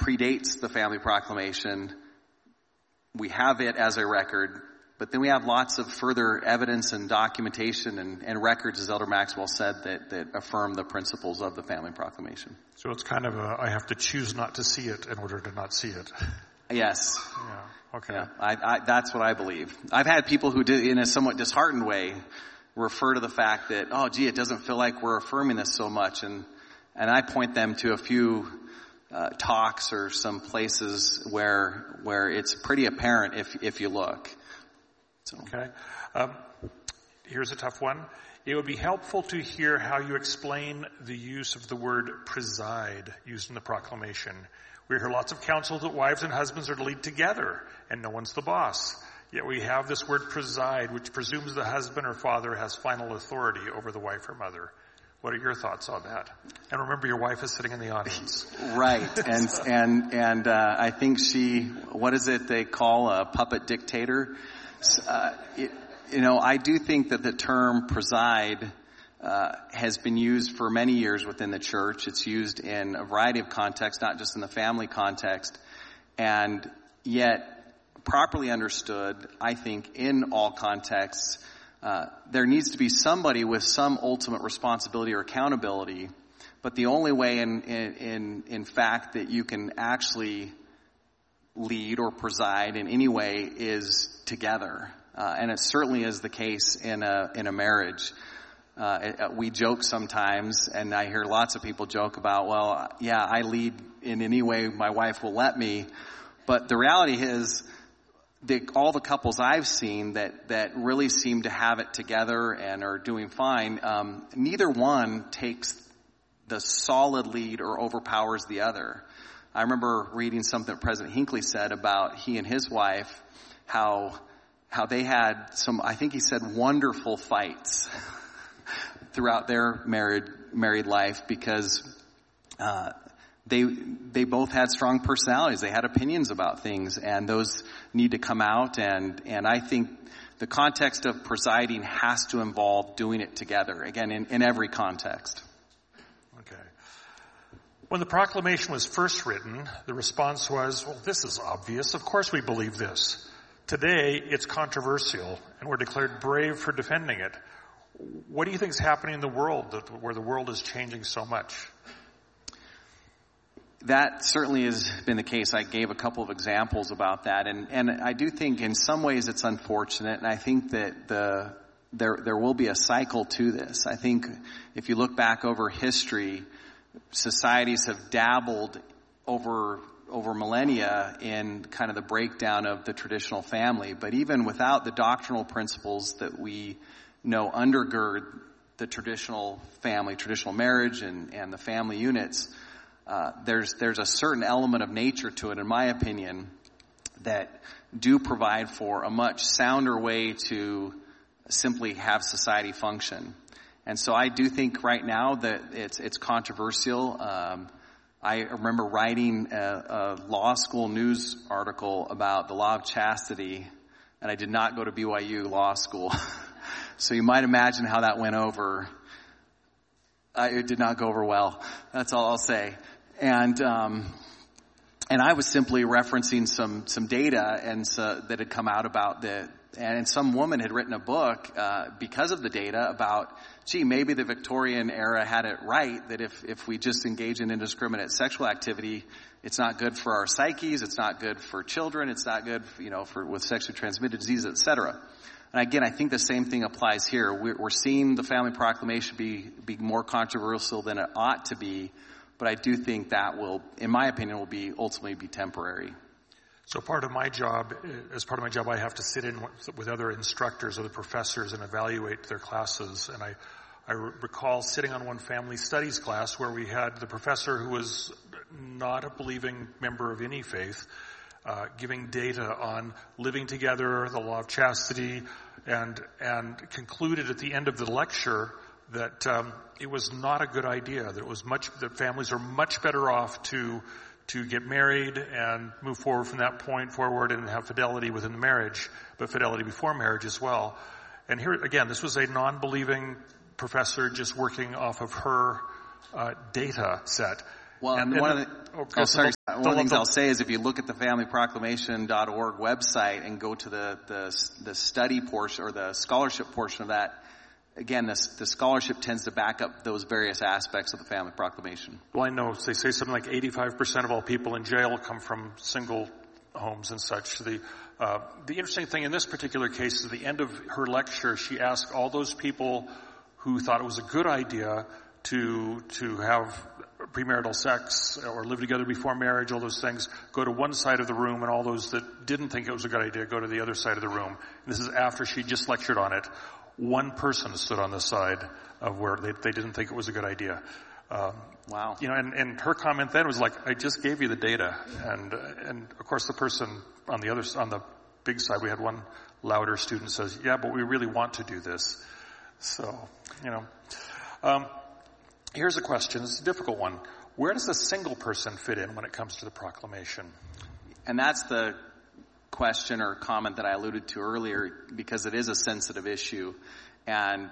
predates the Family Proclamation. We have it as a record, but then we have lots of further evidence and documentation and records, as Elder Maxwell said, that affirm the principles of the Family Proclamation. So it's kind of I have to choose not to see it in order to not see it. Yes. Yeah. Okay. Yeah, that's what I believe. I've had people who did, in a somewhat disheartened way, refer to the fact that, oh, gee, it doesn't feel like we're affirming this so much, and I point them to a few talks or some places where it's pretty apparent if you look. So. Okay. Here's a tough one. It would be helpful to hear how you explain the use of the word preside used in the proclamation. We hear lots of counsel that wives and husbands are to lead together and no one's the boss. Yet we have this word preside, which presumes the husband or father has final authority over the wife or mother. What are your thoughts on that? And remember, your wife is sitting in the audience. Right. And I think what is it they call a puppet dictator? I do think that the term preside has been used for many years within the church. It's used in a variety of contexts, not just in the family context. And yet, properly understood, I think, in all contexts, there needs to be somebody with some ultimate responsibility or accountability. But the only way in fact that you can actually lead or preside in any way is together. And it certainly is the case in a marriage. We joke sometimes, and I hear lots of people joke about, well, yeah, I lead in any way my wife will let me. But the reality is, all the couples I've seen that really seem to have it together and are doing fine, neither one takes the solid lead or overpowers the other. I remember reading something that President Hinckley said about he and his wife, how they had some, I think he said, wonderful fights throughout their married life because they both had strong personalities. They had opinions about things, and those need to come out. And I think the context of presiding has to involve doing it together, again, in every context. Okay. When the proclamation was first written, the response was, well, this is obvious. Of course we believe this. Today, it's controversial, and we're declared brave for defending it. What do you think is happening in the world where the world is changing so much? That certainly has been the case. I gave a couple of examples about that, and I do think in some ways it's unfortunate, and I think that there will be a cycle to this. I think if you look back over history, societies have dabbled over millennia in kind of the breakdown of the traditional family, but even without the doctrinal principles that we know undergird the traditional family, traditional marriage, and the family units, there's a certain element of nature to it, in my opinion, that do provide for a much sounder way to simply have society function. And so I do think right now that it's controversial. I remember writing a law school news article about the law of chastity, and I did not go to BYU Law School. So you might imagine how that went over. It did not go over well. That's all I'll say. And I was simply referencing some data that had come out about and some woman had written a book because of the data about, gee, maybe the Victorian era had it right, that if we just engage in indiscriminate sexual activity, it's not good for our psyches, it's not good for children, it's not good, with sexually transmitted diseases, etc. And again, I think the same thing applies here. We're seeing the Family Proclamation be more controversial than it ought to be, but I do think that will, in my opinion, will ultimately be temporary. So as part of my job, I have to sit in with other instructors, other professors, and evaluate their classes. And I recall sitting on one family studies class where we had the professor who was not a believing member of any faith, giving data on living together, the law of chastity, and concluded at the end of the lecture that it was not a good idea. That families are much better off to get married and move forward from that point forward and have fidelity within the marriage, but fidelity before marriage as well. And here again, this was a non-believing professor just working off of her data set. Well, one of the things I'll say is if you look at the familyproclamation.org website and go to the study portion or the scholarship portion of that, again, the scholarship tends to back up those various aspects of the Family Proclamation. Well, I know they say something like 85% of all people in jail come from single homes and such. The interesting thing in this particular case is at the end of her lecture, she asked all those people who thought it was a good idea to have premarital sex or live together before marriage, all those things, go to one side of the room, and all those that didn't think it was a good idea go to the other side of the room. And this is after she just lectured on it. One person stood on the side of where they didn't think it was a good idea. Wow. And her comment then was like, I just gave you the data. And of course the person on the big side, we had one louder student says, yeah, but we really want to do this. So, here's a question. It's a difficult one. Where does a single person fit in when it comes to the proclamation? And that's the question or comment that I alluded to earlier, because it is a sensitive issue, and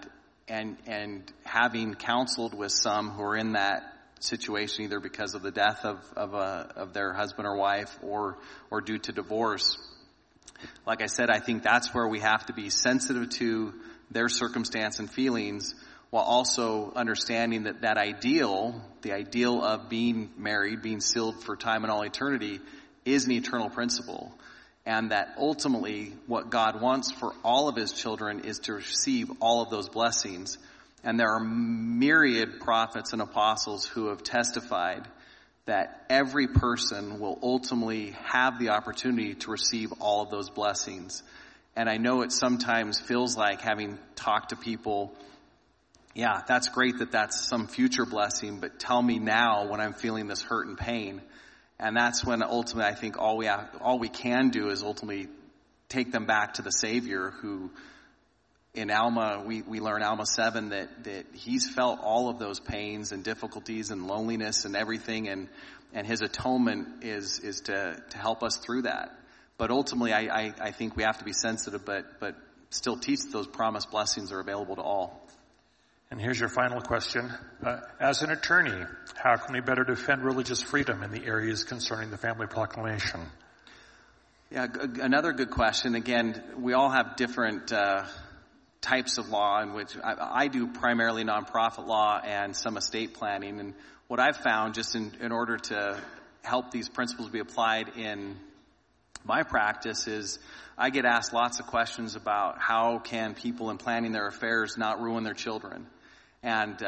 having counseled with some who are in that situation, either because of the death of their husband or wife or due to divorce, like I said, I think that's where we have to be sensitive to their circumstance and feelings, while also understanding that the ideal of being married, being sealed for time and all eternity, is an eternal principle. And that ultimately what God wants for all of his children is to receive all of those blessings. And there are myriad prophets and apostles who have testified that every person will ultimately have the opportunity to receive all of those blessings. And I know it sometimes feels like, having talked to people, yeah, that's great that that's some future blessing, but tell me now when I'm feeling this hurt and pain. And that's when ultimately I think all we can do is ultimately take them back to the Savior, who in Alma, we learn Alma 7 that he's felt all of those pains and difficulties and loneliness and everything, and his atonement is to help us through that. But ultimately I think we have to be sensitive, but still teach that those promised blessings are available to all. And here's your final question. As an attorney, how can we better defend religious freedom in the areas concerning the Family Proclamation? Yeah, another good question. Again, we all have different types of law, in which I do primarily nonprofit law and some estate planning. And what I've found, just in order to help these principles be applied in my practice, is I get asked lots of questions about how can people in planning their affairs not ruin their children. And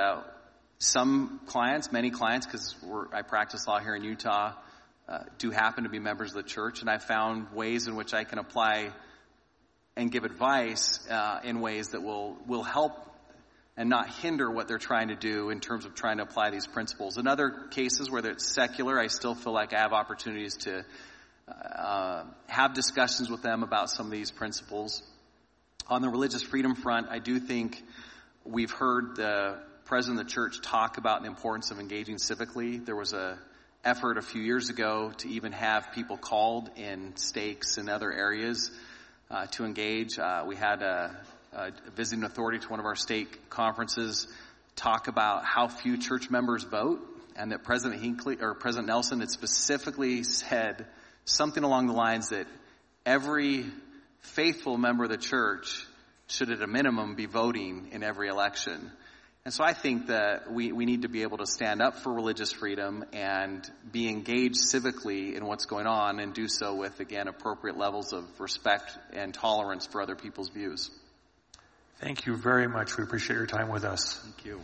many clients, because I practice law here in Utah, do happen to be members of the church, and I found ways in which I can apply and give advice in ways that will help and not hinder what they're trying to do in terms of trying to apply these principles. In other cases, whether it's secular, I still feel like I have opportunities to have discussions with them about some of these principles. On the religious freedom front, I do think we've heard the president of the church talk about the importance of engaging civically. There was an effort a few years ago to even have people called in stakes and other areas to engage. We had a visiting authority to one of our state conferences talk about how few church members vote, and that President Nelson had specifically said something along the lines that every faithful member of the church should at a minimum be voting in every election. And so I think that we need to be able to stand up for religious freedom and be engaged civically in what's going on, and do so with, again, appropriate levels of respect and tolerance for other people's views. Thank you very much. We appreciate your time with us. Thank you.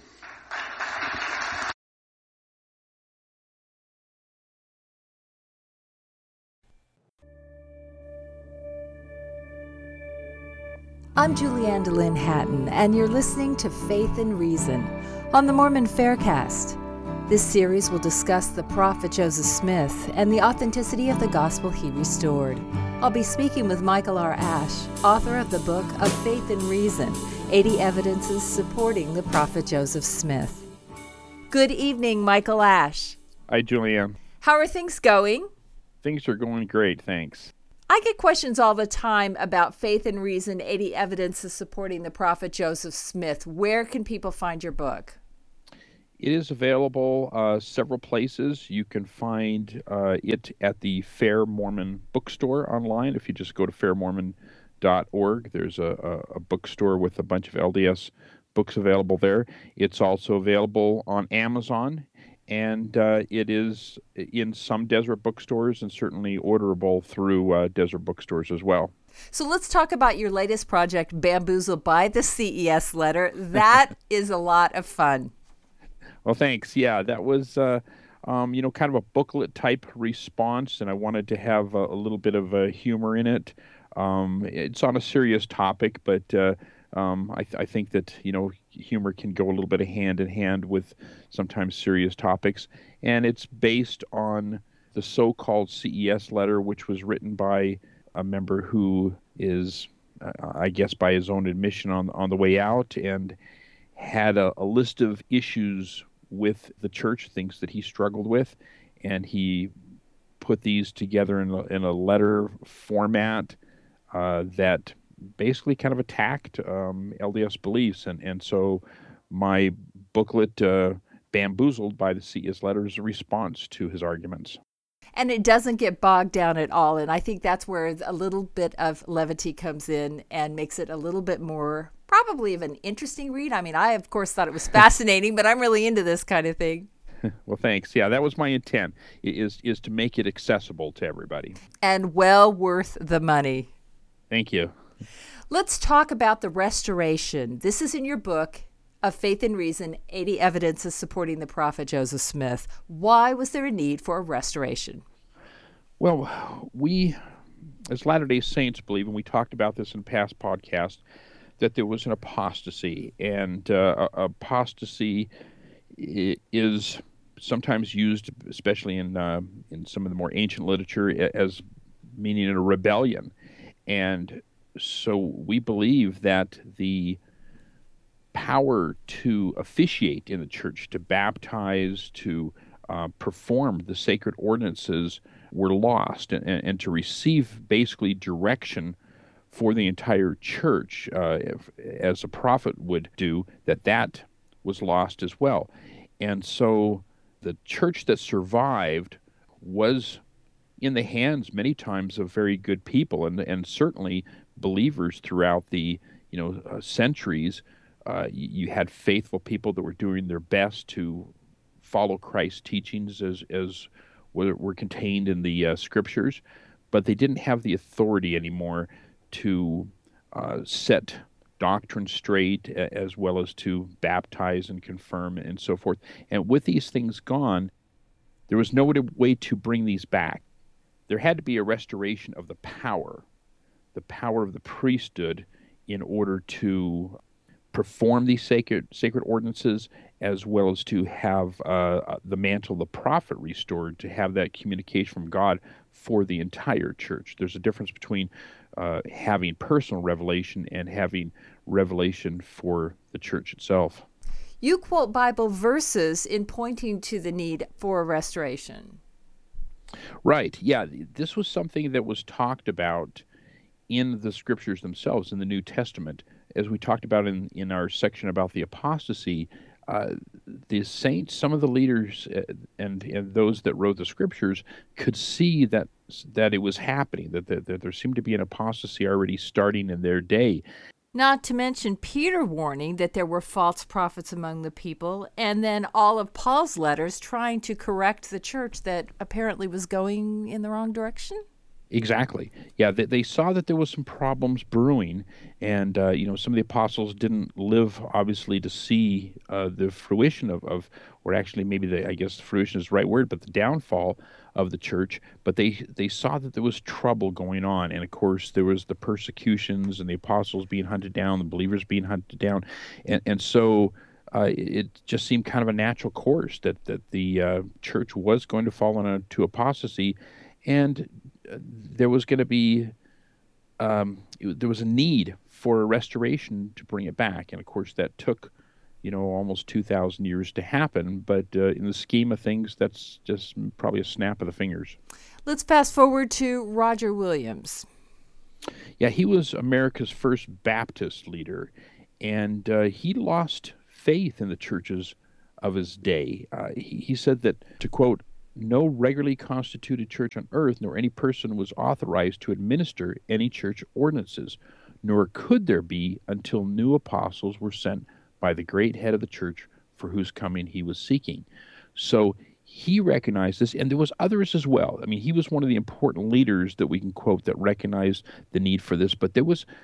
I'm Julianne DeLynn Hatton, and you're listening to Faith and Reason on the Mormon Faircast. This series will discuss the prophet Joseph Smith and the authenticity of the gospel he restored. I'll be speaking with Michael R. Ash, author of the book of Faith and Reason, 80 Evidences Supporting the Prophet Joseph Smith. Good evening, Michael Ash. Hi, Julianne. How are things going? Things are going great, thanks. I get questions all the time about Faith and Reason, 80 Evidences Supporting the Prophet Joseph Smith. Where can people find your book? It is available several places. You can find it at the Fair Mormon bookstore online. If you just go to fairmormon.org, there's a bookstore with a bunch of LDS books available there. It's also available on Amazon, and it is in some Deseret bookstores and certainly orderable through Deseret bookstores as well. So let's talk about your latest project, Bamboozled by the CES Letter. That is a lot of fun. Well, thanks. Yeah, that was, kind of a booklet type response, and I wanted to have a little bit of humor in it. It's on a serious topic, but I think that, humor can go a little bit of hand in hand with sometimes serious topics. And it's based on the so-called CES letter, which was written by a member who is, I guess by his own admission, on the way out, and had a list of issues with the church, things that he struggled with, and he put these together in a letter format that basically kind of attacked LDS beliefs. And so my booklet, Bamboozled by the CES Letter, is a response to his arguments. And it doesn't get bogged down at all. And I think that's where a little bit of levity comes in and makes it a little bit more probably of an interesting read. I mean, I, of course, thought it was fascinating, but I'm really into this kind of thing. Well, thanks. Yeah, that was my intent, is to make it accessible to everybody. And well worth the money. Thank you. Let's talk about the restoration. This is in your book, Of Faith and Reason, 80 Evidences Supporting the Prophet Joseph Smith. Why was there a need for a restoration? Well, we, as Latter-day Saints, believe, and we talked about this in past podcasts, that there was an apostasy. And apostasy is sometimes used, especially in some of the more ancient literature, as meaning a rebellion. And so we believe that the power to officiate in the church, to baptize, to perform the sacred ordinances were lost, and to receive basically direction for the entire church, as a prophet would do, that was lost as well. And so the church that survived was in the hands many times of very good people, and certainly believers throughout the centuries. You had faithful people that were doing their best to follow Christ's teachings as were contained in the scriptures, but they didn't have the authority anymore to set doctrine straight, as well as to baptize and confirm and so forth. And with these things gone, there was no way to bring these back. There had to be a restoration of the power of the priesthood, in order to perform these sacred ordinances, as well as to have the mantle of the prophet restored, to have that communication from God for the entire church. There's a difference between having personal revelation and having revelation for the church itself. You quote Bible verses in pointing to the need for a restoration. Right. Yeah, this was something that was talked about in the scriptures themselves, in the New Testament. As we talked about in our section about the apostasy, the saints, some of the leaders and those that wrote the scriptures could see that it was happening, that there seemed to be an apostasy already starting in their day. Not to mention Peter warning that there were false prophets among the people, and then all of Paul's letters trying to correct the church that apparently was going in the wrong direction. Exactly. Yeah, they saw that there was some problems brewing, and some of the apostles didn't live, obviously, to see the fruition of, or actually maybe I guess fruition is the right word, but the downfall of the church. But they saw that there was trouble going on, and of course there was the persecutions and the apostles being hunted down, the believers being hunted down, and so it just seemed kind of a natural course that the church was going to fall into apostasy, and there was going to be there was a need for a restoration to bring it back, and of course that took almost 2,000 years to happen. But in the scheme of things, that's just probably a snap of the fingers. Let's fast forward to Roger Williams. Yeah, he was America's first Baptist leader, and he lost faith in the church's of his day. He said that, to quote, "No regularly constituted church on earth, nor any person was authorized to administer any church ordinances, nor could there be until new apostles were sent by the great head of the church for whose coming he was seeking." So he recognized this, and there was others as well. I mean, he was one of the important leaders that we can quote that recognized the need for this. But there was,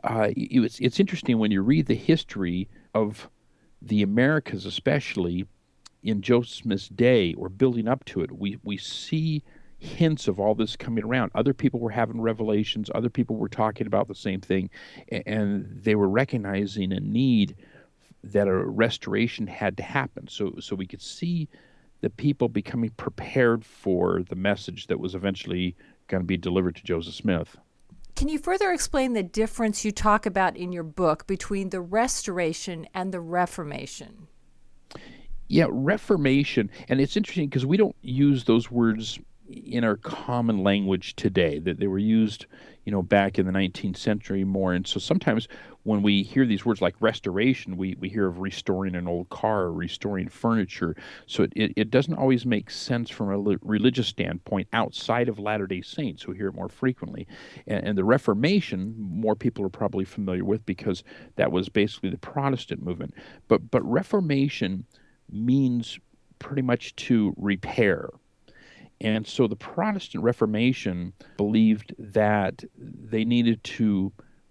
it's interesting when you read the history of the Americas, especially in Joseph Smith's day or building up to it, we see hints of all this coming around. Other people were having revelations. Other people were talking about the same thing, and they were recognizing a need that a restoration had to happen. So we could see the people becoming prepared for the message that was eventually going to be delivered to Joseph Smith. Can you further explain the difference you talk about in your book between the Restoration and the Reformation? Yeah, Reformation, and it's interesting because we don't use those words in our common language today, that they were used, back in the 19th century more. And so sometimes when we hear these words like restoration, we hear of restoring an old car or restoring furniture. So it doesn't always make sense from a religious standpoint outside of Latter-day Saints, who hear it more frequently. And the Reformation, more people are probably familiar with because that was basically the Protestant movement. But Reformation means pretty much to repair. And so the Protestant Reformation believed that they needed to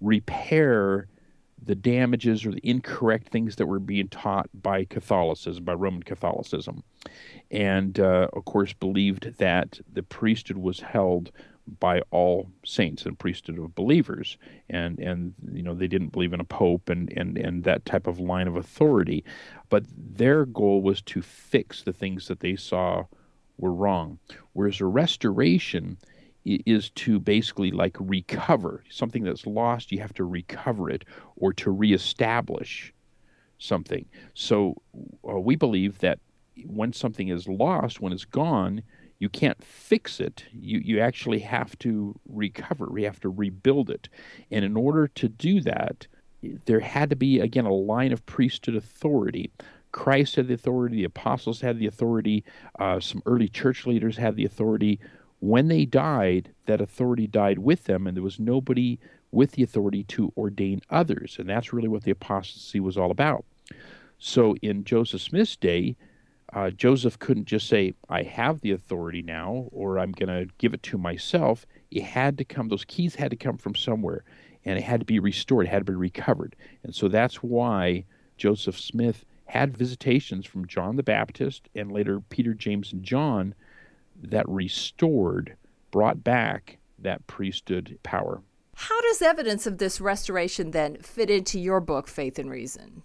repair the damages or the incorrect things that were being taught by Catholicism, by Roman Catholicism. And, of course, believed that the priesthood was held by all saints and priesthood of believers. And they didn't believe in a pope and that type of line of authority. But their goal was to fix the things that they saw were wrong. Whereas a restoration is to basically like recover something that's lost. You have to recover it or to reestablish something. So we believe that when something is lost, when it's gone, you can't fix it. You actually have to recover. You have to rebuild it. And in order to do that, there had to be, again, a line of priesthood authority. Christ had the authority, the apostles had the authority, some early church leaders had the authority. When they died, that authority died with them, and there was nobody with the authority to ordain others. And that's really what the apostasy was all about. So in Joseph Smith's day, Joseph couldn't just say, I have the authority now, or I'm going to give it to myself. It had to come, those keys had to come from somewhere, and it had to be restored, it had to be recovered. And so that's why Joseph Smith had visitations from John the Baptist and later Peter, James, and John that restored, brought back that priesthood power. How does evidence of this restoration then fit into your book, Faith and Reason?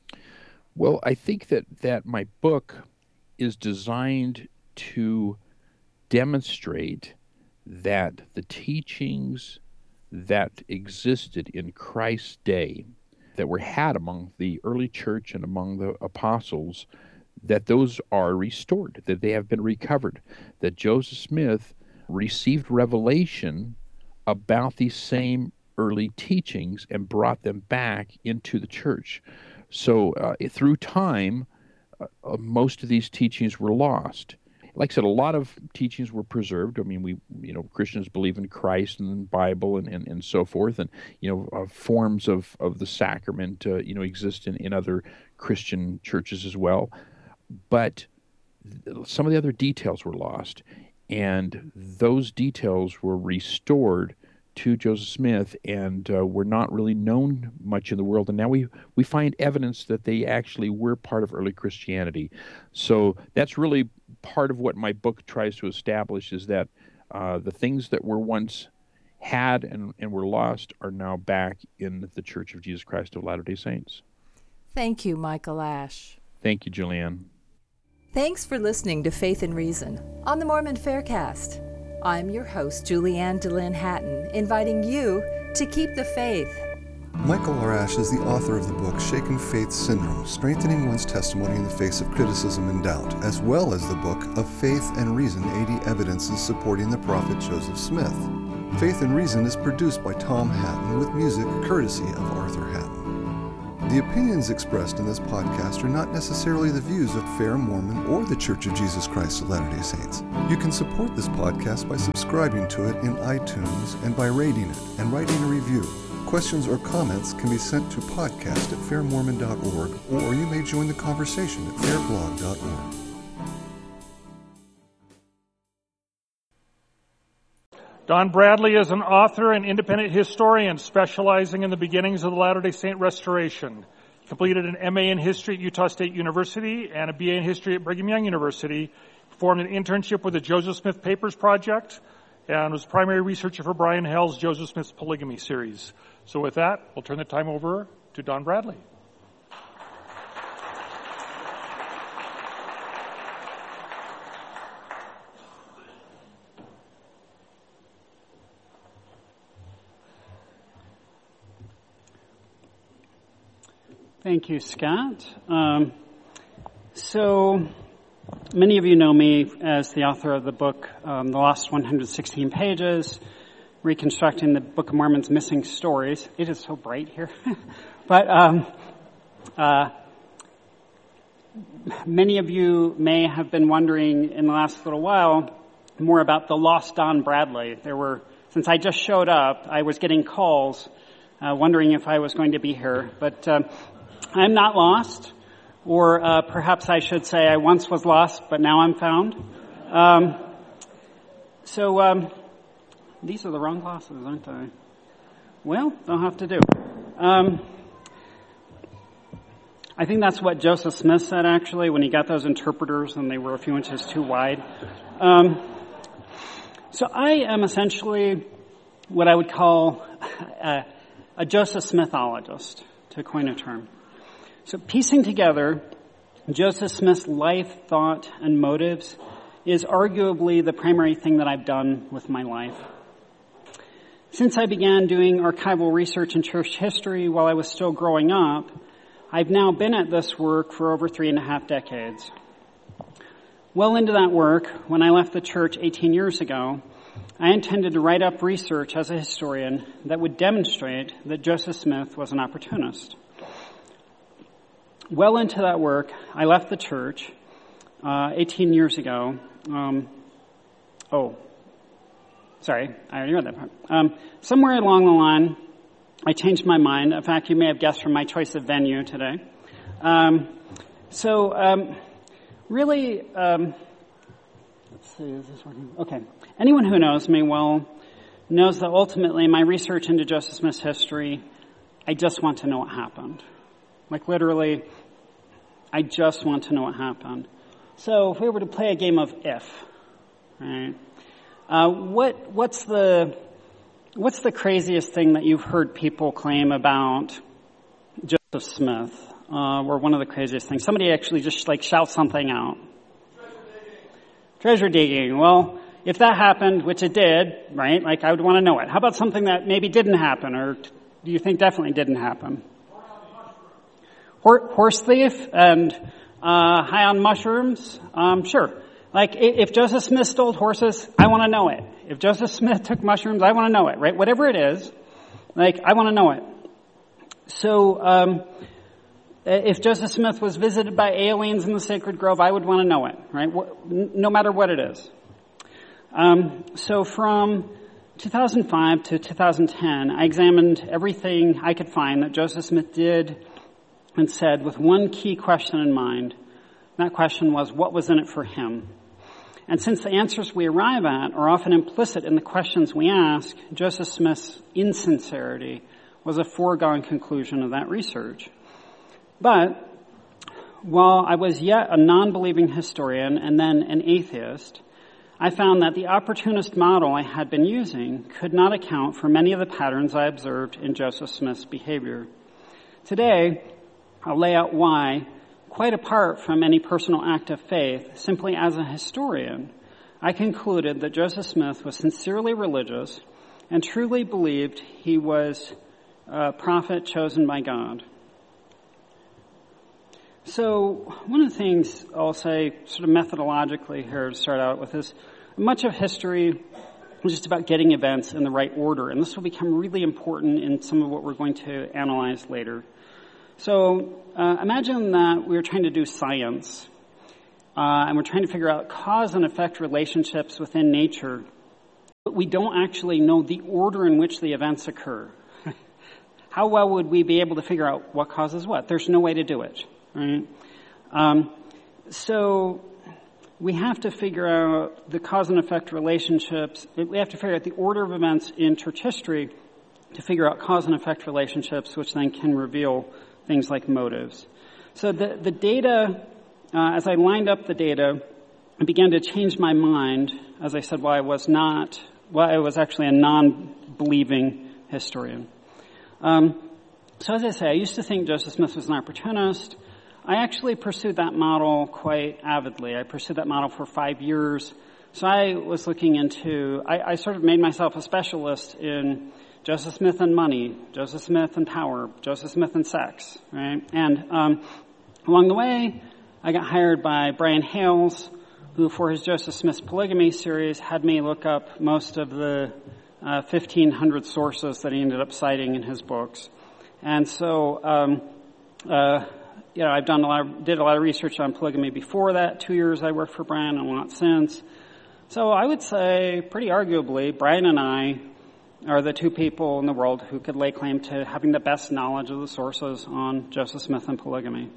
Well, I think that my book is designed to demonstrate that the teachings that existed in Christ's day, that were had among the early church and among the apostles, that those are restored, that they have been recovered, that Joseph Smith received revelation about these same early teachings and brought them back into the church. So through time, most of these teachings were lost. Like I said, a lot of teachings were preserved. I mean, Christians believe in Christ and the Bible and so forth, and forms of the sacrament exist in other Christian churches as well. But some of the other details were lost, and those details were restored to Joseph Smith and were not really known much in the world. And now we find evidence that they actually were part of early Christianity. So that's really part of what my book tries to establish, is that the things that were once had and were lost are now back in the Church of Jesus Christ of Latter-day Saints. Thank you, Michael Ash. Thank you, Julianne. Thanks for listening to Faith and Reason on the Mormon Faircast. I'm your host, Julianne DeLynn Hatton, inviting you to keep the faith. Michael R. Ash is the author of the book Shaken Faith Syndrome, Strengthening One's Testimony in the Face of Criticism and Doubt, as well as the book Of Faith and Reason, 80 Evidences Supporting the Prophet Joseph Smith. Faith and Reason is produced by Tom Hatton with music courtesy of Arthur Hatton. The opinions expressed in this podcast are not necessarily the views of Fair Mormon or the Church of Jesus Christ of Latter-day Saints. You can support this podcast by subscribing to it in iTunes and by rating it and writing a review. Questions or comments can be sent to podcast@fairmormon.org, or you may join the conversation at fairblog.org. Don Bradley is an author and independent historian specializing in the beginnings of the Latter-day Saint restoration. He completed an MA in history at Utah State University and a BA in history at Brigham Young University. He formed an internship with the Joseph Smith Papers Project and was primary researcher for Brian Hell's Joseph Smith's Polygamy series. So with that, we'll turn the time over to Don Bradley. Thank you, Scott. So many of you know me as the author of the book, The Lost 116 Pages, Reconstructing the Book of Mormon's Missing Stories. It is so bright here. But many of you may have been wondering in the last little while more about the lost Don Bradley. Since I just showed up, I was getting calls wondering if I was going to be here. But I'm not lost, or perhaps I should say I once was lost, but now I'm found. These are the wrong glasses, aren't they? Well, they'll have to do. I think that's what Joseph Smith said, actually, when he got those interpreters and they were a few inches too wide. So I am essentially what I would call a Joseph Smithologist, to coin a term. So piecing together Joseph Smith's life, thought, and motives is arguably the primary thing that I've done with my life. Since I began doing archival research in church history while I was still growing up, I've now been at this work for over 3.5 decades. Well into that work, when I left the church 18 years ago, I intended to write up research as a historian that would demonstrate that Joseph Smith was an opportunist. Well into that work, I left the church 18 years ago. Sorry, I already read that part. Somewhere along the line, I changed my mind. In fact, you may have guessed from my choice of venue today. Really, let's see, is this working? Okay. Anyone who knows me well knows that ultimately my research into Joseph Smith's history, I just want to know what happened. Like literally, I just want to know what happened. So if we were to play a game of if, right? What's the craziest thing that you've heard people claim about Joseph Smith? Or one of the craziest things. Somebody actually just like shout something out. Treasure digging. Well, if that happened, which it did, right? Like I would want to know it. How about something that maybe didn't happen, or do you think definitely didn't happen? Horse thief and high on mushrooms? Sure. Like if Joseph Smith stole horses, I want to know it. If Joseph Smith took mushrooms, I want to know it, right? Whatever it is, like I want to know it. So, if Joseph Smith was visited by aliens in the Sacred Grove, I would want to know it, right? No matter what it is. So from 2005 to 2010, I examined everything I could find that Joseph Smith did and said with one key question in mind. That question was, what was in it for him? And since the answers we arrive at are often implicit in the questions we ask, Joseph Smith's insincerity was a foregone conclusion of that research. But while I was yet a non-believing historian and then an atheist, I found that the opportunist model I had been using could not account for many of the patterns I observed in Joseph Smith's behavior. Today, I'll lay out why, quite apart from any personal act of faith, simply as a historian, I concluded that Joseph Smith was sincerely religious and truly believed he was a prophet chosen by God. So one of the things I'll say sort of methodologically here to start out with is much of history is just about getting events in the right order, and this will become really important in some of what we're going to analyze later. So imagine that we're trying to do science, and we're trying to figure out cause and effect relationships within nature, but we don't actually know the order in which the events occur. How well would we be able to figure out what causes what? There's no way to do it, right? So we have to figure out the cause and effect relationships. We have to figure out the order of events in church history to figure out cause and effect relationships, which then can reveal things like motives. So the data, as I lined up the data, I began to change my mind, as I said, I was actually a non-believing historian. So as I say, I used to think Joseph Smith was an opportunist. I actually pursued that model quite avidly. I pursued that model for 5 years. So I was looking into, I sort of made myself a specialist in Joseph Smith and money, Joseph Smith and power, Joseph Smith and sex, right? And along the way, I got hired by Brian Hales, who for his Joseph Smith's polygamy series had me look up most of the 1,500 sources that he ended up citing in his books. And so, I've did a lot of research on polygamy before that. 2 years I worked for Brian and a lot since. So I would say, pretty arguably, Brian and I are the two people in the world who could lay claim to having the best knowledge of the sources on Joseph Smith and polygamy.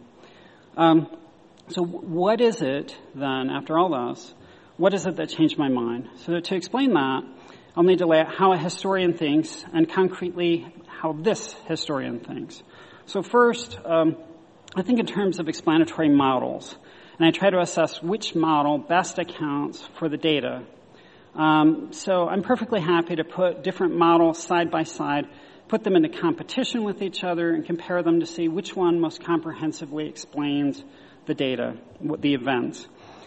So what is it then, after all this, what is it that changed my mind? So to explain that, I'll need to lay out how a historian thinks, and concretely, how this historian thinks. So first, I think in terms of explanatory models, and I try to assess which model best accounts for the data. So I'm perfectly happy to put different models side by side, put them into competition with each other, and compare them to see which one most comprehensively explains the data, the events.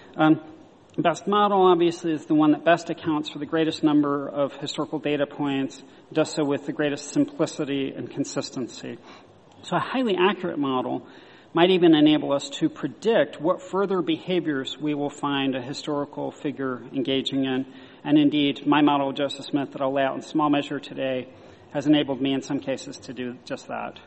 Best model, obviously, is the one that best accounts for the greatest number of historical data points, does so with the greatest simplicity and consistency. So a highly accurate model might even enable us to predict what further behaviors we will find a historical figure engaging in. And indeed, my model of Joseph Smith that I'll lay out in small measure today has enabled me in some cases to do just that.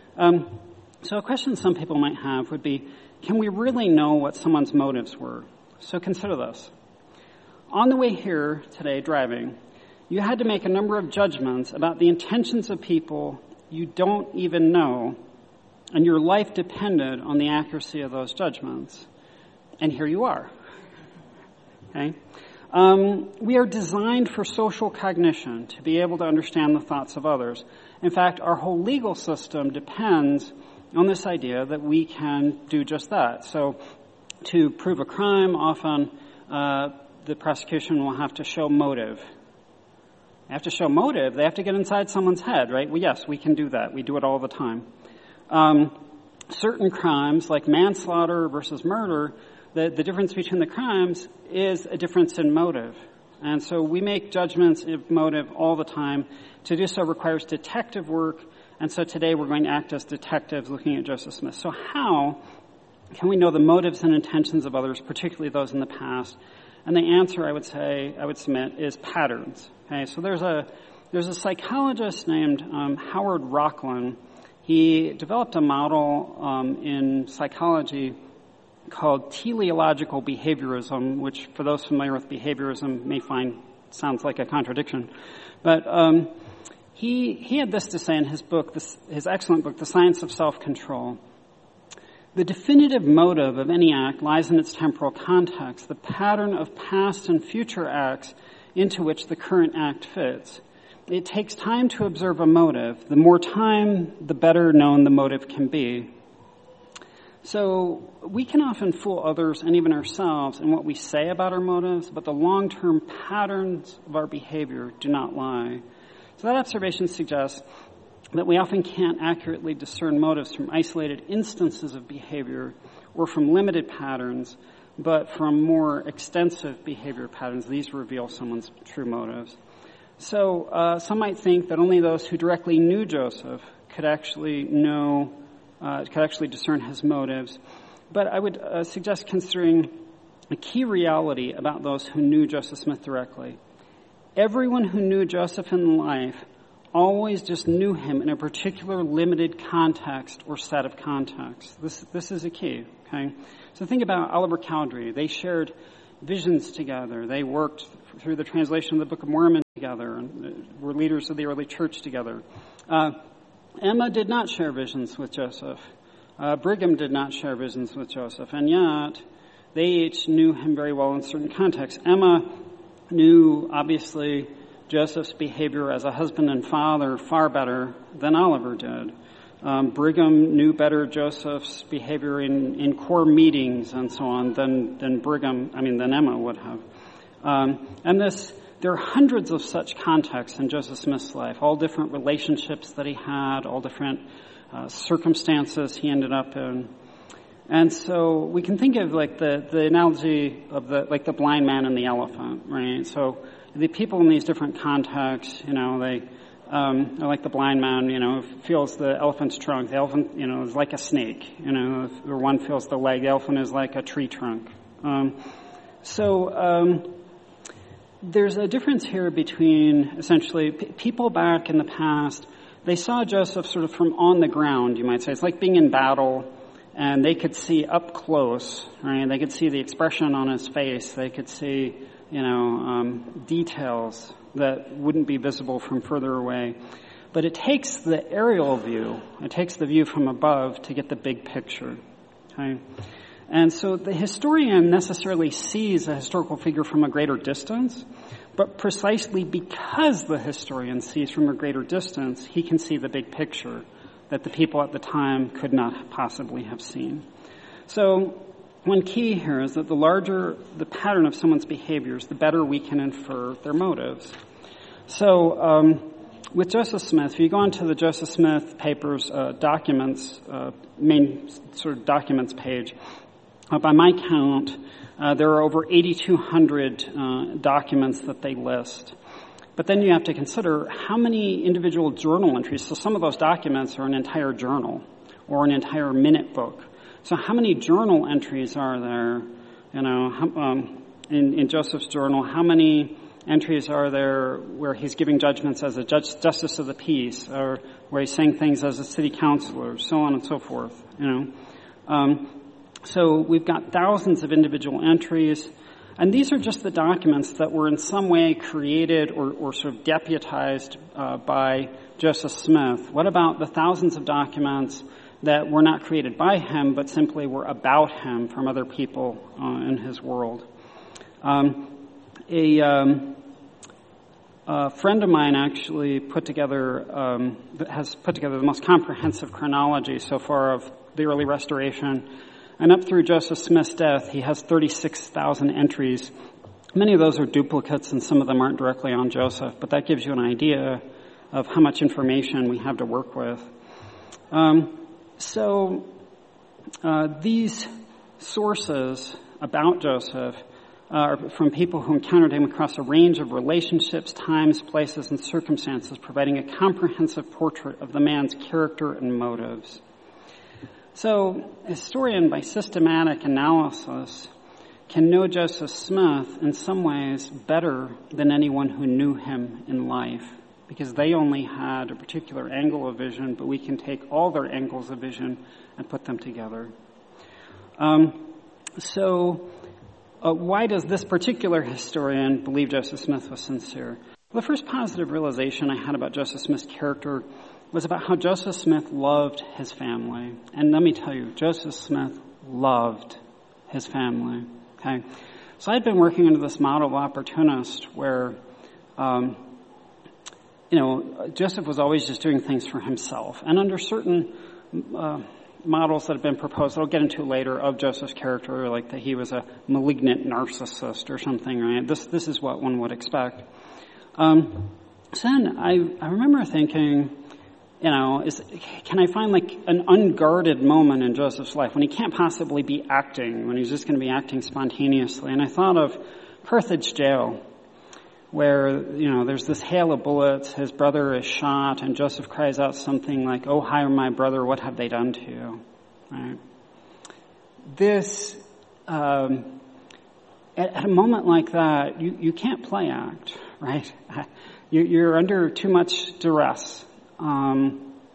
So a question some people might have would be, can we really know what someone's motives were? So consider this. On the way here today, driving, you had to make a number of judgments about the intentions of people you don't even know, and your life depended on the accuracy of those judgments. And here you are. Okay? We are designed for social cognition, to be able to understand the thoughts of others. In fact, our whole legal system depends on this idea that we can do just that. So to prove a crime, often the prosecution will have to show motive. They have to show motive. They have to get inside someone's head, right? Well, yes, we can do that. We do it all the time. Certain crimes, like manslaughter versus murder, the difference between the crimes is a difference in motive. And so we make judgments of motive all the time. To do so requires detective work. And so today we're going to act as detectives looking at Joseph Smith. So how can we know the motives and intentions of others, particularly those in the past? And the answer, I would submit, is patterns. Okay, so there's a psychologist named Howard Rocklin. He developed a model in psychology called teleological behaviorism, which for those familiar with behaviorism may find sounds like a contradiction. But he had this to say in his book, his excellent book, The Science of Self-Control. The definitive motive of any act lies in its temporal context, the pattern of past and future acts into which the current act fits. It takes time to observe a motive. The more time, the better known the motive can be. So we can often fool others and even ourselves in what we say about our motives, but the long-term patterns of our behavior do not lie. So that observation suggests that we often can't accurately discern motives from isolated instances of behavior or from limited patterns, but from more extensive behavior patterns. These reveal someone's true motives. So some might think that only those who directly knew Joseph could actually discern his motives. But I would suggest considering a key reality about those who knew Joseph Smith directly. Everyone who knew Joseph in life always just knew him in a particular limited context or set of contexts. This is a key, okay? So think about Oliver Cowdery. They shared visions together. They worked through the translation of the Book of Mormon together and were leaders of the early church together. Emma did not share visions with Joseph. Brigham did not share visions with Joseph, and yet they each knew him very well in certain contexts. Emma knew, obviously, Joseph's behavior as a husband and father far better than Oliver did. Brigham knew better Joseph's behavior in core meetings and so on than Emma would have. There are hundreds of such contexts in Joseph Smith's life, all different relationships that he had, all different circumstances he ended up in. And so we can think of like the analogy of the blind man and the elephant, right? So the people in these different contexts, they like the blind man, feels the elephant's trunk. The elephant, is like a snake, or one feels the leg. The elephant is like a tree trunk. There's a difference here between essentially people back in the past. They saw Joseph sort of from on the ground, you might say. It's like being in battle, and they could see up close, right? They could see the expression on his face. They could see, details that wouldn't be visible from further away. But it takes the aerial view, it takes the view from above to get the big picture, okay? And so the historian necessarily sees a historical figure from a greater distance, but precisely because the historian sees from a greater distance, he can see the big picture that the people at the time could not possibly have seen. So one key here is that the larger the pattern of someone's behaviors, the better we can infer their motives. So with Joseph Smith, if you go into the Joseph Smith papers documents, main sort of documents page, by my count, there are over 8,200 documents that they list. But then you have to consider how many individual journal entries. So some of those documents are an entire journal or an entire minute book. So how many journal entries are there, in Joseph's journal? How many entries are there where he's giving judgments as a justice of the peace, or where he's saying things as a city councilor, so on and so forth, So we've got thousands of individual entries, and these are just the documents that were in some way created or sort of deputized by Joseph Smith. What about the thousands of documents that were not created by him, but simply were about him from other people in his world? A friend of mine actually has put together the most comprehensive chronology so far of the early Restoration. And up through Joseph Smith's death, he has 36,000 entries. Many of those are duplicates, and some of them aren't directly on Joseph, but that gives you an idea of how much information we have to work with. These sources about Joseph are from people who encountered him across a range of relationships, times, places, and circumstances, providing a comprehensive portrait of the man's character and motives. So, a historian, by systematic analysis, can know Joseph Smith in some ways better than anyone who knew him in life, because they only had a particular angle of vision, but we can take all their angles of vision and put them together. Why does this particular historian believe Joseph Smith was sincere? Well, the first positive realization I had about Joseph Smith's character was about how Joseph Smith loved his family. And let me tell you, Joseph Smith loved his family. Okay? So I'd been working under this model of opportunist where, Joseph was always just doing things for himself. And under certain models that have been proposed, that I'll get into later, of Joseph's character, like that he was a malignant narcissist or something, right? This is what one would expect. So then I remember thinking, can I find like an unguarded moment in Joseph's life when he can't possibly be acting, when he's just going to be acting spontaneously? And I thought of Carthage jail, where, there's this hail of bullets, his brother is shot, and Joseph cries out something like, "Oh, hi, my brother, what have they done to you?" Right? This, at a moment like that, you can't play act, right? You're under too much duress. I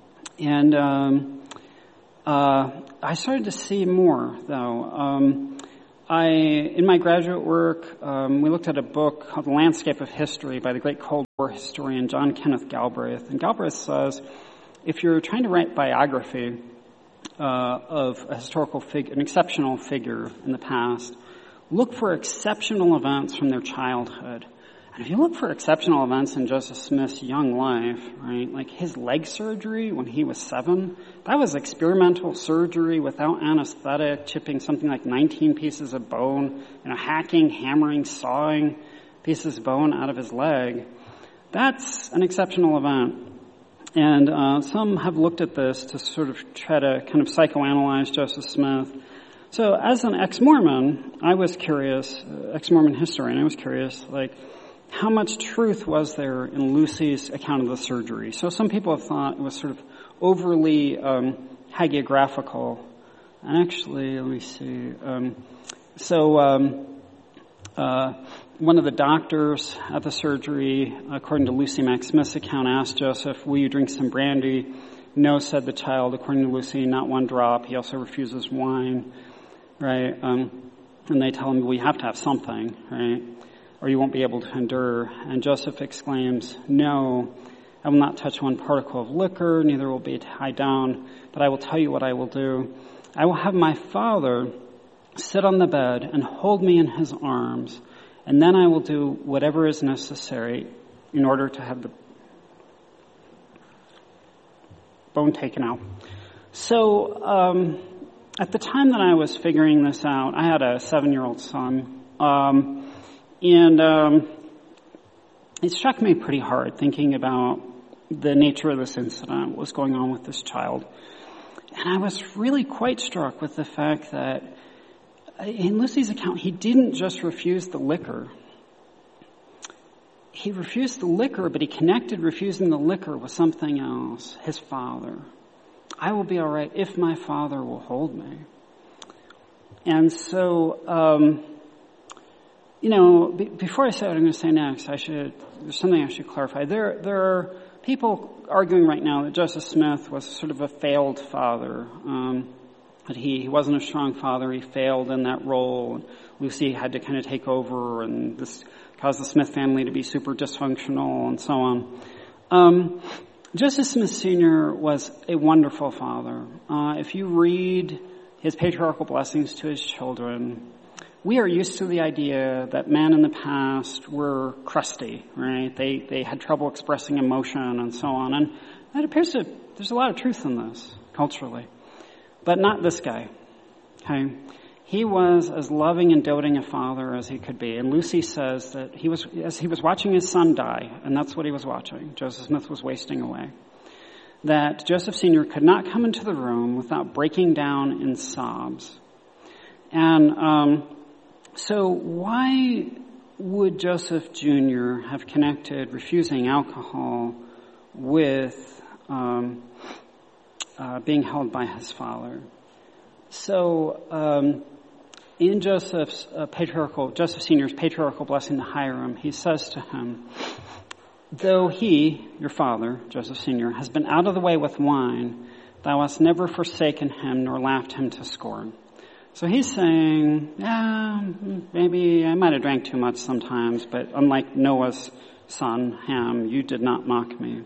started to see more, though. In my graduate work, we looked at a book called The Landscape of History by the great Cold War historian John Kenneth Galbraith. And Galbraith says, if you're trying to write biography of a historical figure, an exceptional figure in the past, look for exceptional events from their childhood. And if you look for exceptional events in Joseph Smith's young life, right, like his leg surgery when he was 7, that was experimental surgery without anesthetic, chipping something like 19 pieces of bone, hacking, hammering, sawing pieces of bone out of his leg. That's an exceptional event. And some have looked at this to sort of try to kind of psychoanalyze Joseph Smith. So as an ex-Mormon, I was curious, ex-Mormon historian, I was curious, like, how much truth was there in Lucy's account of the surgery? So some people have thought it was sort of overly hagiographical. And actually, let me see. One of the doctors at the surgery, according to Lucy Mack Smith's account, asked Joseph, will you drink some brandy? No, said the child, according to Lucy, not one drop. He also refuses wine, right? And they tell him, well, you have to have something, right? Or you won't be able to endure. And Joseph exclaims, no, I will not touch one particle of liquor, neither will be tied down, but I will tell you what I will do. I will have my father sit on the bed and hold me in his arms, and then I will do whatever is necessary in order to have the bone taken out. So at the time that I was figuring this out, I had a 7-year-old son. And it struck me pretty hard thinking about the nature of this incident, what was going on with this child. And I was really quite struck with the fact that in Lucy's account, he didn't just refuse the liquor. He refused the liquor, but he connected refusing the liquor with something else, his father. I will be all right if my father will hold me. And so, before I say what I'm going to say next, there's something I should clarify. There are people arguing right now that Joseph Smith was sort of a failed father, that he wasn't a strong father, he failed in that role. Lucy had to kind of take over, and this caused the Smith family to be super dysfunctional and so on. Joseph Smith Sr. was a wonderful father. If you read his patriarchal blessings to his children, we are used to the idea that men in the past were crusty, right? They had trouble expressing emotion and so on. And it appears that there's a lot of truth in this, culturally. But not this guy, okay? He was as loving and doting a father as he could be. And Lucy says that he was watching his son die, and that's what he was watching. Joseph Smith was wasting away. That Joseph Sr. could not come into the room without breaking down in sobs. And so why would Joseph Jr. have connected refusing alcohol with being held by his father? So in Joseph Sr.'s patriarchal blessing to Hiram, he says to him, though he, your father, Joseph Sr., has been out of the way with wine, thou hast never forsaken him nor laughed him to scorn. So he's saying, maybe I might have drank too much sometimes, but unlike Noah's son, Ham, you did not mock me.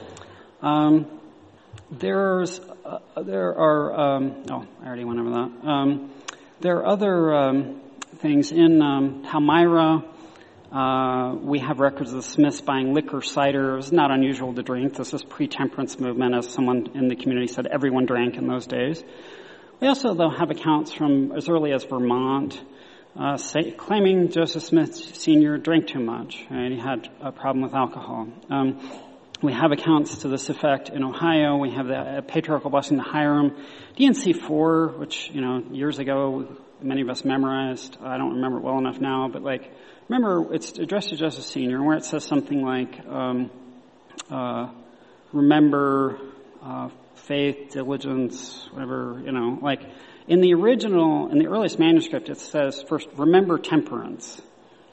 There are other things in Palmyra. We have records of the Smiths buying liquor, cider. It was not unusual to drink. This is pre-temperance movement, as someone in the community said. Everyone drank in those days. We also, though, have accounts from as early as Vermont claiming Joseph Smith Sr. drank too much. Right? He had a problem with alcohol. We have accounts to this effect in Ohio. We have the patriarchal blessing to Hiram. D&C 4, which, years ago many of us memorized. I don't remember it well enough now, but remember it's addressed to Joseph Sr., where it says something like, remember faith, diligence, whatever, in the earliest manuscript it says first, remember temperance.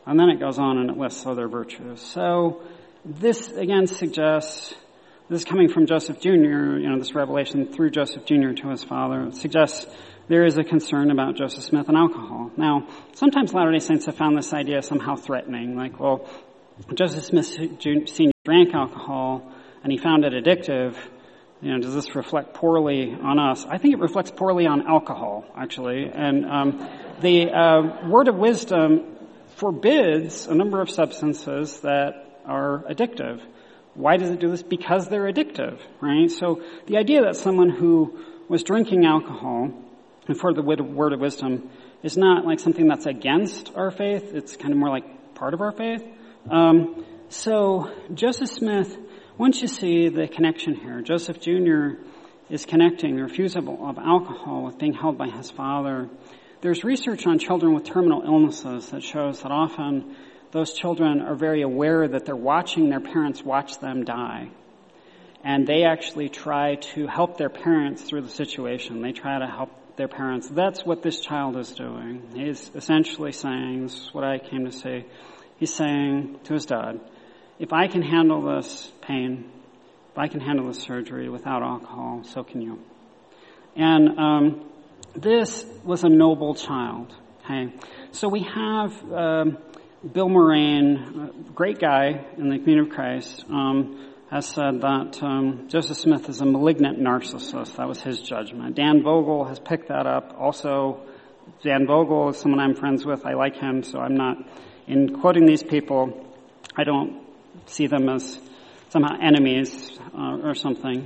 And then it goes on and it lists other virtues. So this again suggests, this is coming from Joseph Jr., this revelation through Joseph Jr. to his father. It suggests there is a concern about Joseph Smith and alcohol. Now, sometimes Latter-day Saints have found this idea somehow threatening. Like, well, Joseph Smith Sr. drank alcohol and he found it addictive. Does this reflect poorly on us? I think it reflects poorly on alcohol, actually. And the Word of Wisdom forbids a number of substances that are addictive. Why does it do this? Because they're addictive, right? So the idea that someone who was drinking alcohol, and for the Word of Wisdom, is not like something that's against our faith. It's kind of more like part of our faith. So Joseph Smith, once you see the connection here, Joseph Jr. is connecting the refusal of alcohol with being held by his father. There's research on children with terminal illnesses that shows that often those children are very aware that they're watching their parents watch them die. And they actually try to help their parents through the situation. They try to help their parents. That's what this child is doing. He's essentially saying, this is what I came to say, he's saying to his dad, if I can handle this pain, if I can handle this surgery without alcohol, so can you. And this was a noble child. Okay, so we have Bill Moraine, great guy in the Community of Christ, has said that Joseph Smith is a malignant narcissist. That was his judgment. Dan Vogel has picked that up. Also, Dan Vogel is someone I'm friends with. I like him, so I'm not, in quoting these people, I don't see them as somehow enemies or something.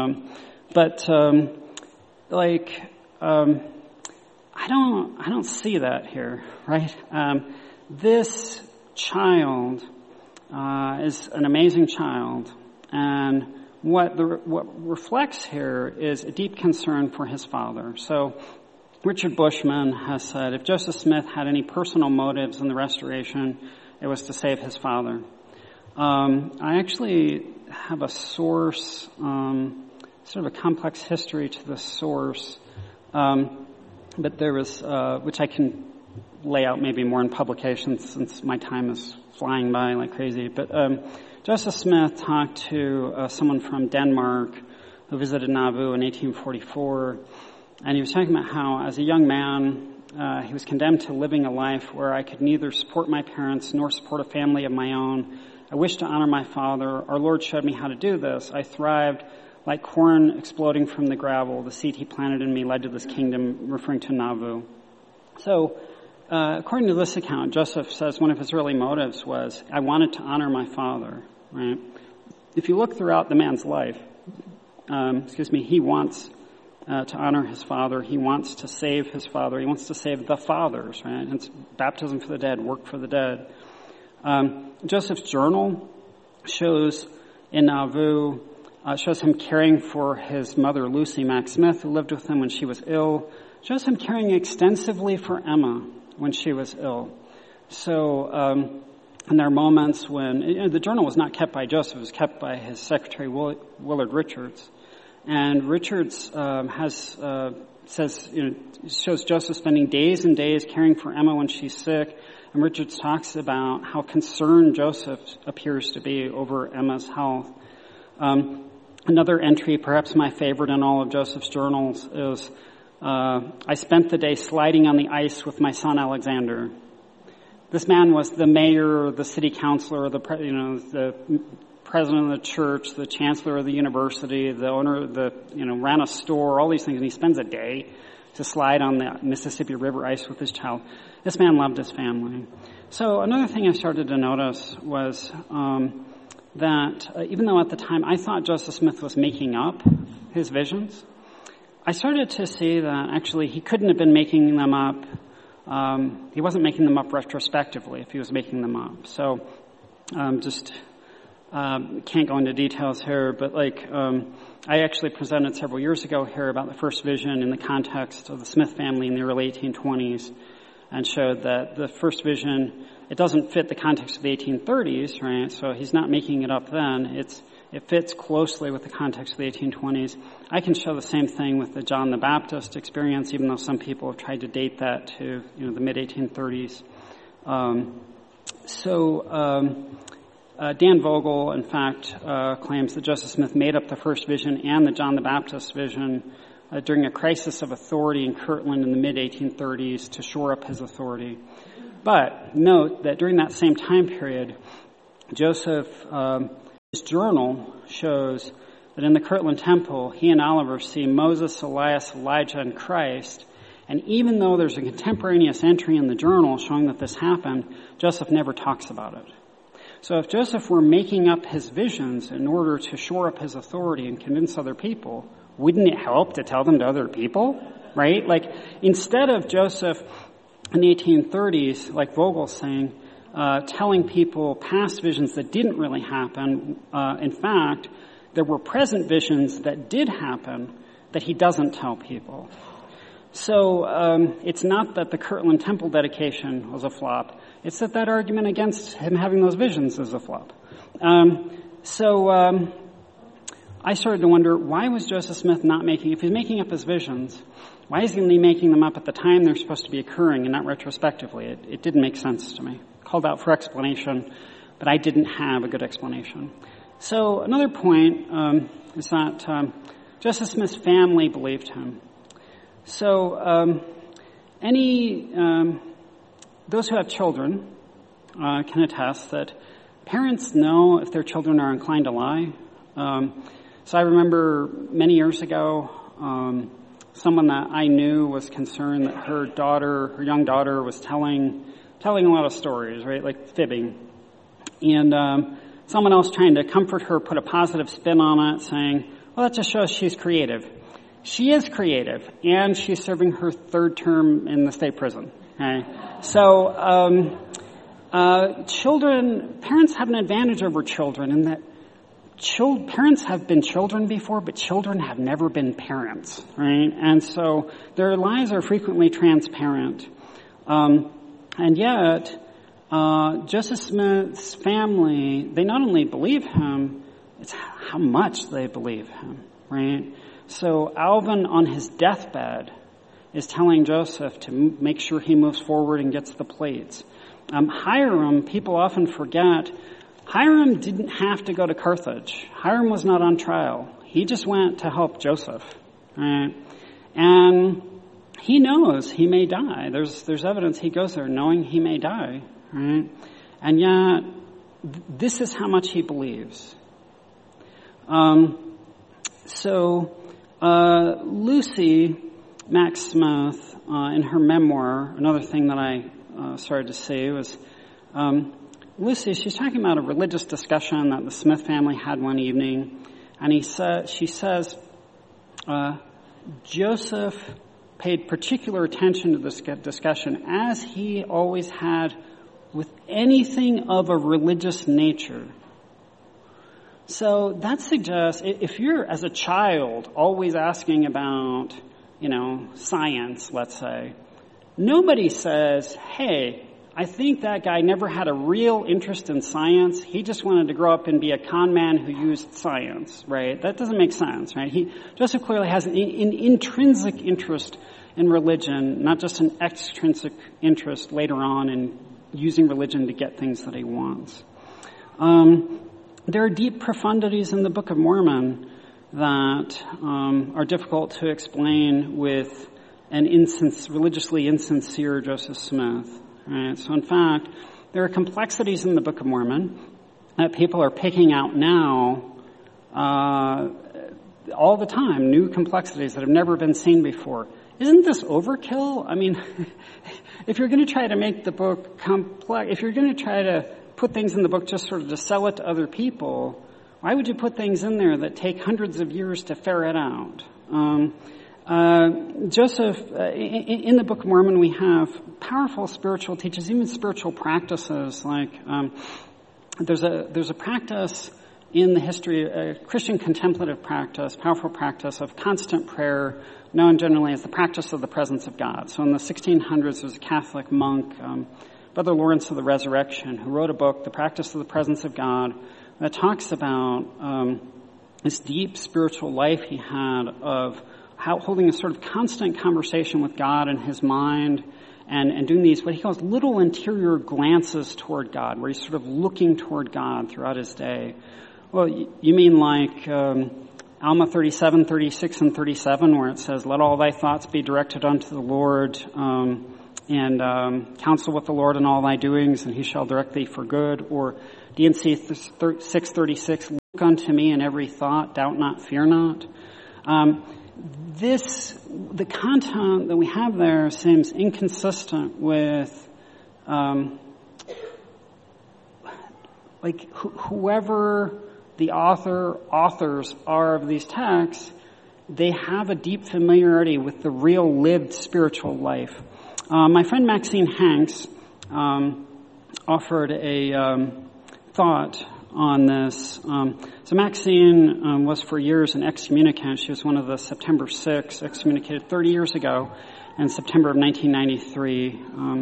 I don't see that here, right? This child is an amazing child, and what reflects here is a deep concern for his father. So Richard Bushman has said, if Joseph Smith had any personal motives in the restoration, it was to save his father. I actually have a source, sort of a complex history to this source, but there was, which I can lay out maybe more in publications since my time is flying by like crazy. But Joseph Smith talked to someone from Denmark who visited Nauvoo in 1844, and he was talking about how, as a young man, he was condemned to living a life where I could neither support my parents nor support a family of my own. I wished to honor my father. Our Lord showed me how to do this. I thrived like corn exploding from the gravel. The seed he planted in me led to this kingdom, referring to Nauvoo. So, according to this account, Joseph says one of his early motives was, I wanted to honor my father, right? If you look throughout the man's life, he wants to honor his father. He wants to save his father. He wants to save the fathers, right? It's baptism for the dead, work for the dead. Joseph's journal shows in Nauvoo, shows him caring for his mother, Lucy Mack Smith, who lived with him when she was ill. Shows him caring extensively for Emma when she was ill. So, and there are moments when, the journal was not kept by Joseph, it was kept by his secretary, Willard Richards. And Richards shows Joseph spending days and days caring for Emma when she's sick. And Richards talks about how concerned Joseph appears to be over Emma's health. Another entry, perhaps my favorite in all of Joseph's journals, is, I spent the day sliding on the ice with my son Alexander. This man was the mayor, the city councilor, the president of the church, the chancellor of the university, the owner of ran a store, all these things, and he spends a day to slide on the Mississippi River ice with his child. This man loved his family. So another thing I started to notice was that even though at the time I thought Joseph Smith was making up his visions, I started to see that actually he couldn't have been making them up. He wasn't making them up retrospectively if he was making them up. So can't go into details here, but I actually presented several years ago here about the first vision in the context of the Smith family in the early 1820s, and showed that the first vision, it doesn't fit the context of the 1830s, right? So he's not making it up then. It fits closely with the context of the 1820s. I can show the same thing with the John the Baptist experience, even though some people have tried to date that to the mid-1830s. Dan Vogel, in fact, claims that Joseph Smith made up the first vision and the John the Baptist vision during a crisis of authority in Kirtland in the mid-1830s to shore up his authority. But note that during that same time period, Joseph, his journal shows that in the Kirtland Temple, he and Oliver see Moses, Elias, Elijah, and Christ. And even though there's a contemporaneous entry in the journal showing that this happened, Joseph never talks about it. So if Joseph were making up his visions in order to shore up his authority and convince other people, wouldn't it help to tell them to other people, right? Like, instead of Joseph in the 1830s, like Vogel's saying, telling people past visions that didn't really happen, in fact, there were present visions that did happen that he doesn't tell people. So it's not that the Kirtland Temple dedication was a flop. It's that argument against him having those visions is a flop. I started to wonder, why was Joseph Smith not if he's making up his visions, why isn't he making them up at the time they're supposed to be occurring and not retrospectively? It didn't make sense to me. Called out for explanation, but I didn't have a good explanation. So another point is that Joseph Smith's family believed him. So those who have children can attest that parents know if their children are inclined to lie. So I remember many years ago, someone that I knew was concerned that her young daughter was telling a lot of stories, right, like fibbing. And someone else trying to comfort her put a positive spin on it, saying, well, that just shows she's creative. She is creative, and she's serving her third term in the state prison. Okay? So parents have an advantage over children in that parents have been children before, but children have never been parents, right? And so their lives are frequently transparent. And yet, Joseph Smith's family, they not only believe him, it's how much they believe him, right? So Alvin, on his deathbed, is telling Joseph to make sure he moves forward and gets the plates. Hiram, people often forget, Hiram didn't have to go to Carthage. Hiram was not on trial. He just went to help Joseph, right? And he knows he may die. There's evidence he goes there knowing he may die, right? And yet, this is how much he believes. Lucy Max Smith, in her memoir, another thing that I started to see was Lucy, she's talking about a religious discussion that the Smith family had one evening, and she says, Joseph paid particular attention to this discussion, as he always had with anything of a religious nature. So that suggests, if you're, as a child, always asking about, science, let's say, nobody says, hey, I think that guy never had a real interest in science. He just wanted to grow up and be a con man who used science, right? That doesn't make sense, right? Joseph clearly has an intrinsic interest in religion, not just an extrinsic interest later on in using religion to get things that he wants. There are deep profundities in the Book of Mormon that are difficult to explain with an religiously insincere Joseph Smith. Right? So in fact, there are complexities in the Book of Mormon that people are picking out now all the time, new complexities that have never been seen before. Isn't this overkill? I mean, if you're going to try to make the book complex, if you're going to try to put things in the book just sort of to sell it to other people, why would you put things in there that take hundreds of years to ferret out? Joseph, in the Book of Mormon, we have powerful spiritual teachings, even spiritual practices. Like there's a practice in the history, a Christian contemplative practice, powerful practice of constant prayer, known generally as the practice of the presence of God. So in the 1600s, there was a Catholic monk, Brother Lawrence of the Resurrection, who wrote a book, The Practice of the Presence of God, that talks about this deep spiritual life he had of holding a sort of constant conversation with God in his mind and doing these, what he calls little interior glances toward God, where he's sort of looking toward God throughout his day. Well, you mean like Alma 37, 36, and 37, where it says, let all thy thoughts be directed unto the Lord, and counsel with the Lord in all thy doings, and he shall direct thee for good. Or D&C 636, look unto me in every thought, doubt not, fear not. The content that we have there seems inconsistent with, whoever the authors are of these texts, they have a deep familiarity with the real lived spiritual life. My friend Maxine Hanks offered a thought on this. So Maxine was for years an excommunicant. She was one of the September 6 excommunicated 30 years ago in September of 1993.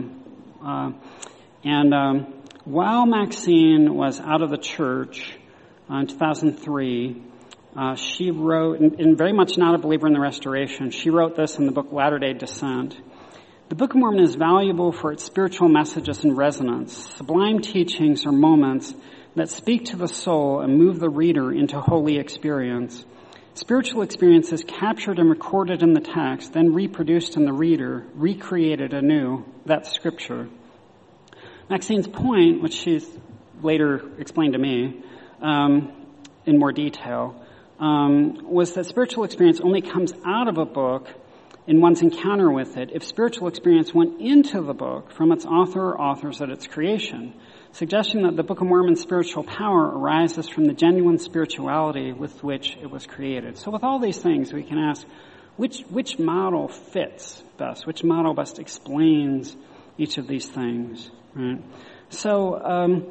While Maxine was out of the church in 2003, she wrote, and very much not a believer in the Restoration, she wrote this in the book Latter-day Descent. The Book of Mormon is valuable for its spiritual messages and resonance. Sublime teachings are moments that speak to the soul and move the reader into holy experience. Spiritual experience is captured and recorded in the text, then reproduced in the reader, recreated anew. That's Scripture. Maxine's point, which she's later explained to me in more detail, was that spiritual experience only comes out of a book in one's encounter with it if spiritual experience went into the book from its author or authors at its creation, suggesting that the Book of Mormon's spiritual power arises from the genuine spirituality with which it was created. So with all these things, we can ask, which model fits best? Which model best explains each of these things? Right? So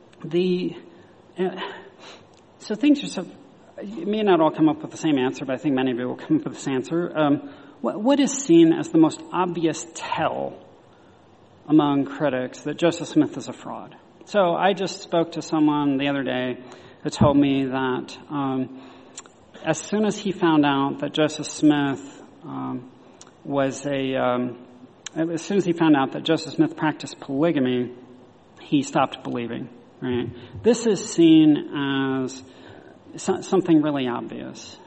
so things are so. You may not all come up with the same answer, but I think many of you will come up with this answer. What is seen as the most obvious tell among critics that Joseph Smith is a fraud? So I just spoke to someone the other day who told me that as soon as he found out that Joseph Smith as soon as he found out that Joseph Smith practiced polygamy, he stopped believing. Right? This is seen as something really obvious.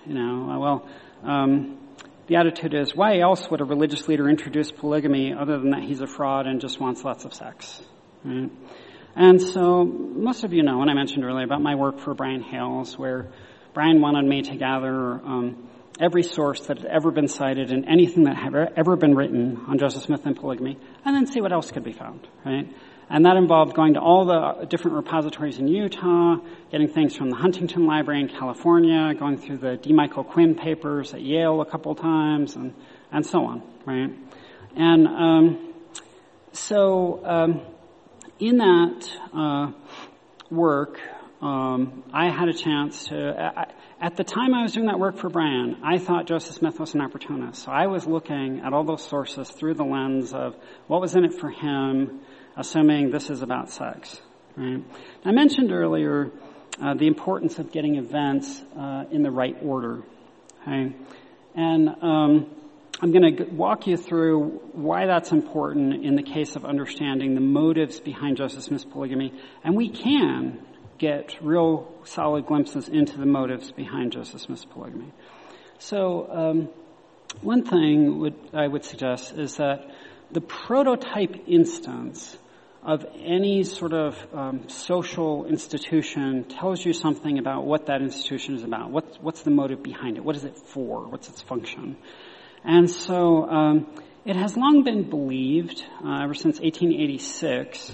The attitude is, why else would a religious leader introduce polygamy other than that he's a fraud and just wants lots of sex? Right? And so most of you know, and I mentioned earlier about my work for Brian Hales, where Brian wanted me to gather every source that had ever been cited and anything that had ever been written on Joseph Smith and polygamy, and then see what else could be found, right? And that involved going to all the different repositories in Utah, getting things from the Huntington Library in California, going through the D. Michael Quinn papers at Yale a couple times, and so on, right? And in that work, I had a chance to, at the time I was doing that work for Brian, I thought Joseph Smith was an opportunist. So I was looking at all those sources through the lens of what was in it for him, assuming this is about sex. Right? I mentioned earlier the importance of getting events in the right order. Okay? And I'm going to walk you through why that's important in the case of understanding the motives behind Joseph Smith's polygamy. And we can get real solid glimpses into the motives behind Joseph Smith's polygamy. So one thing I would suggest is that the prototype instance of any sort of social institution tells you something about what that institution is about. What's the motive behind it? What is it for? What's its function? And so it has long been believed, ever since 1886,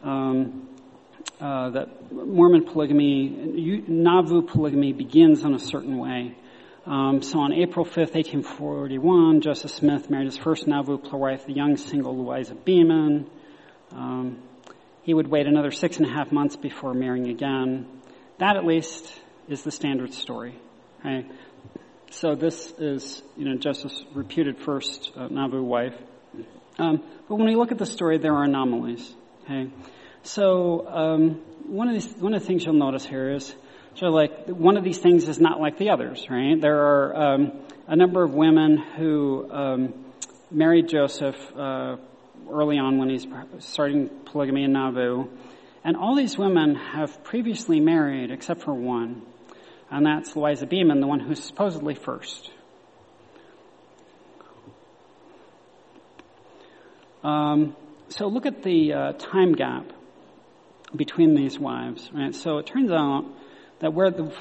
that Mormon polygamy, Nauvoo polygamy, begins in a certain way. So on April 5th, 1841, Joseph Smith married his first Nauvoo wife, the young single Louisa Beeman. He would wait another 6.5 months before marrying again. That, at least, is the standard story. Okay? So this is, Joseph's reputed first Nauvoo wife. But when we look at the story, there are anomalies. Okay? So one of the things you'll notice here is, so like one of these things is not like the others, right? There are a number of women who married Joseph early on when he's starting polygamy in Nauvoo. And all these women have previously married except for one. And that's Louisa Beaman, the one who's supposedly first. So look at the time gap between these wives. Right? So it turns out that where the